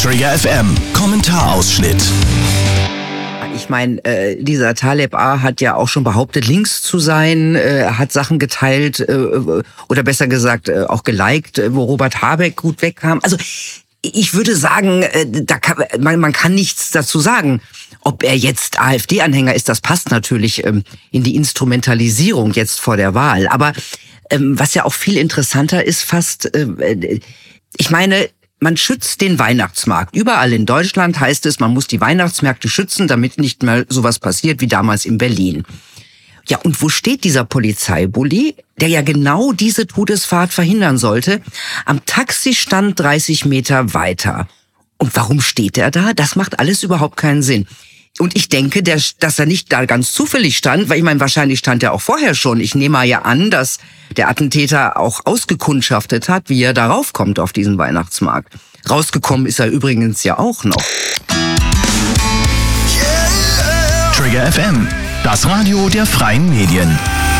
Trigger FM Kommentarausschnitt. Ich meine, dieser Taleb A. hat ja auch schon behauptet, links zu sein. Er hat Sachen geteilt oder besser gesagt auch geliked, wo Robert Habeck gut wegkam. Also ich würde sagen, man kann nichts dazu sagen. Ob er jetzt AfD-Anhänger ist, das passt natürlich in die Instrumentalisierung jetzt vor der Wahl. Aber was ja auch viel interessanter ist fast, ich meine, man schützt den Weihnachtsmarkt. Überall in Deutschland heißt es, man muss die Weihnachtsmärkte schützen, damit nicht mal sowas passiert wie damals in Berlin. Ja, und wo steht dieser Polizeibully, der ja genau diese Todesfahrt verhindern sollte? Am Taxistand 30 Meter weiter. Und warum steht er da? Das macht alles überhaupt keinen Sinn. Und ich denke, dass er nicht da ganz zufällig stand, weil ich meine, wahrscheinlich stand er auch vorher schon. Ich nehme mal ja an, dass der Attentäter auch ausgekundschaftet hat, wie er darauf kommt auf diesen Weihnachtsmarkt. Rausgekommen ist er übrigens ja auch noch. Trigger FM, das Radio der freien Medien.